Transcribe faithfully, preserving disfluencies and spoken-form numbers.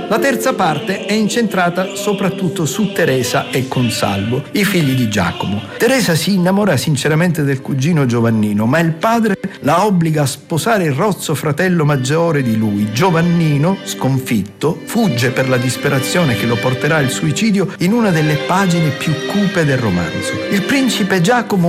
La terza parte è incentrata soprattutto su Teresa e Consalvo, i figli di Giacomo. Teresa si innamora sinceramente del cugino Giovannino, ma il padre la obbliga a sposare il rozzo fratello maggiore di lui. Giovannino, sconfitto, fugge per la disperazione che lo porterà al suicidio in una delle pagine più cupe del romanzo. Il principe Giacomo